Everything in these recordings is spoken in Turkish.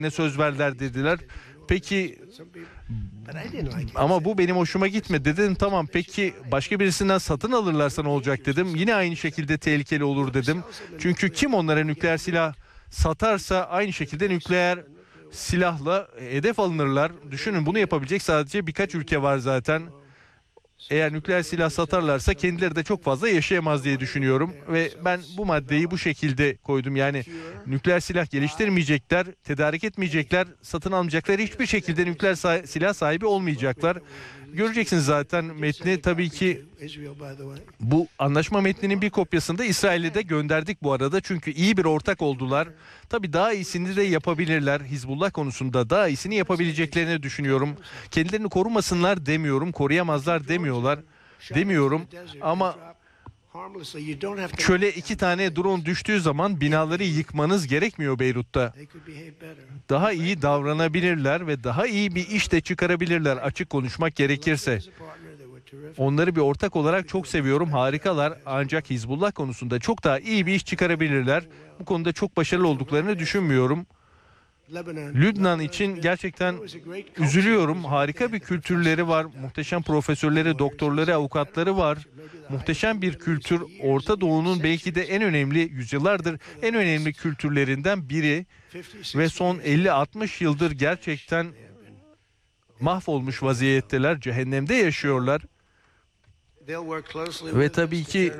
ne söz verdiler dediler. Peki ama bu benim hoşuma gitmedi dedim. Tamam, peki başka birisinden satın alırlarsa ne olacak dedim. Yine aynı şekilde tehlikeli olur dedim. Çünkü kim onlara nükleer silah satarsa aynı şekilde nükleer silahla hedef alınırlar. Düşünün, bunu yapabilecek sadece birkaç ülke var zaten. Eğer nükleer silah satarlarsa kendileri de çok fazla yaşayamaz diye düşünüyorum. Ve ben bu maddeyi bu şekilde koydum. Yani nükleer silah geliştirmeyecekler, tedarik etmeyecekler, satın almayacaklar. Hiçbir şekilde nükleer silah sahibi olmayacaklar. Göreceksiniz zaten metni. Tabii ki bu anlaşma metninin bir kopyasını da İsrail'e de gönderdik bu arada. Çünkü iyi bir ortak oldular. Tabii daha iyisini de yapabilirler. Hizbullah konusunda daha iyisini yapabileceklerini düşünüyorum. Kendilerini korumasınlar demiyorum, koruyamazlar demiyorum. Ama çöle 2 tane drone düştüğü zaman binaları yıkmanız gerekmiyor Beyrut'ta. Daha iyi davranabilirler ve daha iyi bir iş de çıkarabilirler, açık konuşmak gerekirse. Onları bir ortak olarak çok seviyorum, harikalar, ancak Hizbullah konusunda çok daha iyi bir iş çıkarabilirler. Bu konuda çok başarılı olduklarını düşünmüyorum. Lübnan için gerçekten üzülüyorum. Harika bir kültürleri var. Muhteşem profesörleri, doktorları, avukatları var. Muhteşem bir kültür. Orta Doğu'nun belki de en önemli, yüzyıllardır en önemli kültürlerinden biri. Ve son 50-60 yıldır gerçekten mahvolmuş vaziyetteler. Cehennemde yaşıyorlar. Ve tabii ki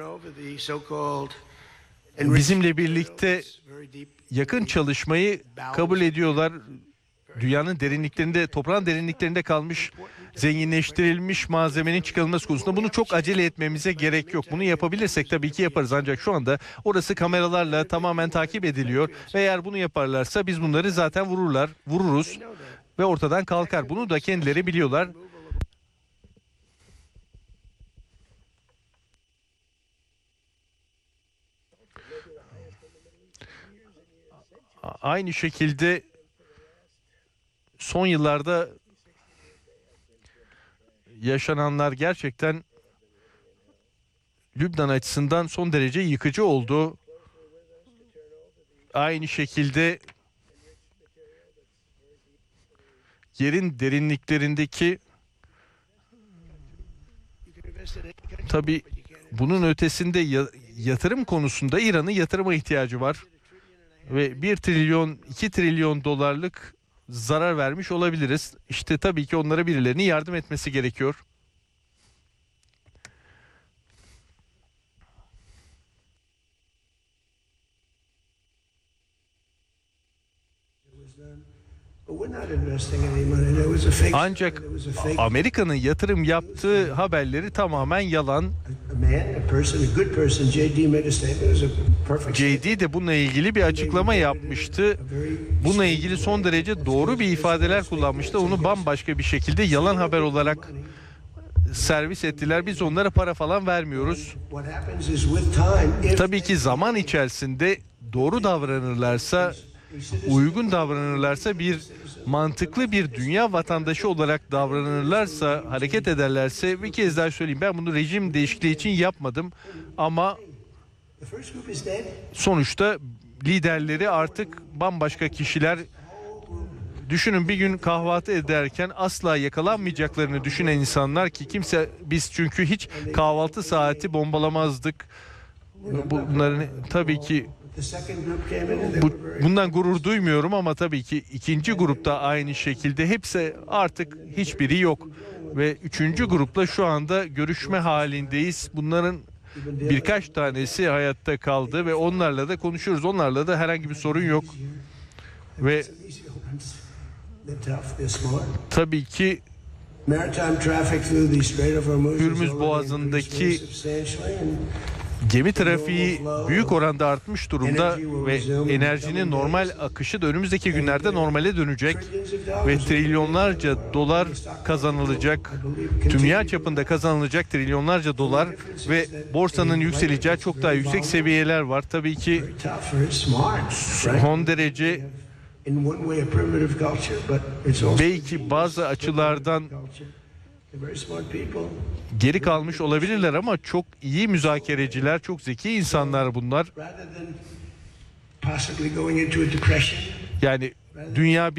bizimle birlikte yakın çalışmayı kabul ediyorlar. Dünyanın derinliklerinde, toprağın derinliklerinde kalmış, zenginleştirilmiş malzemenin çıkarılması konusunda bunu çok acele etmemize gerek yok. Bunu yapabilirsek tabii ki yaparız. Ancak şu anda orası kameralarla tamamen takip ediliyor. Ve eğer bunu yaparlarsa biz bunları zaten vururuz ve ortadan kalkar. Bunu da kendileri biliyorlar. Aynı şekilde son yıllarda yaşananlar gerçekten Lübnan açısından son derece yıkıcı oldu. Aynı şekilde yerin derinliklerindeki, tabii bunun ötesinde yatırım konusunda İran'ın yatırıma ihtiyacı var. Ve 1 trilyon, 2 trilyon dolarlık zarar vermiş olabiliriz. İşte tabii ki onlara birilerinin yardım etmesi gerekiyor. Ancak Amerika'nın yatırım yaptığı haberleri tamamen yalan. JD de bununla ilgili bir açıklama yapmıştı. Bununla ilgili son derece doğru bir ifadeler kullanmıştı. Onu bambaşka bir şekilde yalan haber olarak servis ettiler. Biz onlara para falan vermiyoruz. Tabii ki zaman içerisinde doğru davranırlarsa, uygun davranırlarsa, bir mantıklı bir dünya vatandaşı olarak davranırlarsa, hareket ederlerse, bir kez daha söyleyeyim, ben bunu rejim değişikliği için yapmadım ama sonuçta liderleri artık bambaşka kişiler. Düşünün, bir gün kahvaltı ederken asla yakalanmayacaklarını düşünen insanlar ki kimse, biz çünkü hiç kahvaltı saati bombalamazdık. Bunların tabii ki bundan gurur duymuyorum ama tabii ki ikinci grupta aynı şekilde hepsi artık hiçbiri yok. Ve üçüncü grupla şu anda görüşme halindeyiz. Bunların birkaç tanesi hayatta kaldı ve onlarla da konuşuyoruz. Onlarla da herhangi bir sorun yok. Ve tabii ki Hürmüz Boğazı'ndaki gemi trafiği büyük oranda artmış durumda ve enerjinin normal akışı da önümüzdeki günlerde normale dönecek ve trilyonlarca dolar kazanılacak. Dünya çapında kazanılacak trilyonlarca dolar ve borsanın yükseleceği çok daha yüksek seviyeler var. Tabii ki son derece belki bazı açılardan geri kalmış olabilirler ama çok iyi müzakereciler, çok zeki insanlar bunlar. Yani dünya